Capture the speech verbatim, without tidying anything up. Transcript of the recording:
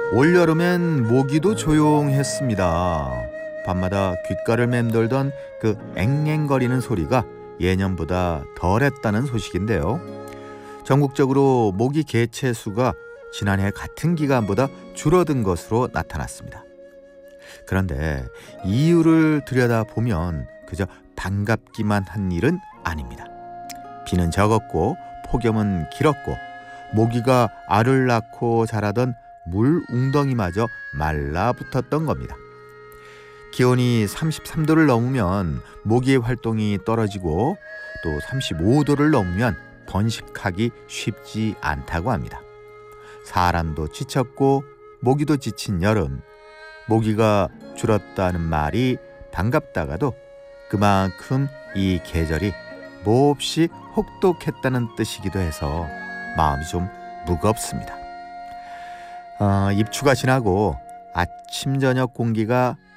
올여름엔 모기도 조용했습니다. 밤마다 귓가를 맴돌던 그 앵앵거리는 소리가 예년보다 덜했다는 소식인데요. 전국적으로 모기 개체 수가 지난해 같은 기간보다 줄어든 것으로 나타났습니다. 그런데 이유를 들여다보면 그저 반갑기만 한 일은 아닙니다. 비는 적었고 폭염은 길었고 모기가 알을 낳고 자라던 물 웅덩이마저 말라붙었던 겁니다. 기온이 삼십삼 도를 넘으면 모기의 활동이 떨어지고 또 삼십오 도를 넘으면 번식하기 쉽지 않다고 합니다. 사람도 지쳤고 모기도 지친 여름, 모기가 줄었다는 말이 반갑다가도 그만큼 이 계절이 몹시 혹독했다는 뜻이기도 해서 마음이 좀 무겁습니다. 어, 입추가 지나고 아침 저녁 공기가